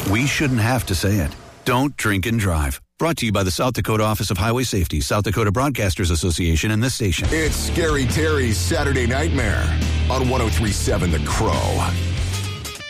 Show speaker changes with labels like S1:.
S1: We shouldn't have to say it. Don't drink and drive. Brought to you by the South Dakota Office of Highway Safety, South Dakota Broadcasters Association, and this station.
S2: It's Scary Terry's Saturday Nightmare on 103.7 The Crow.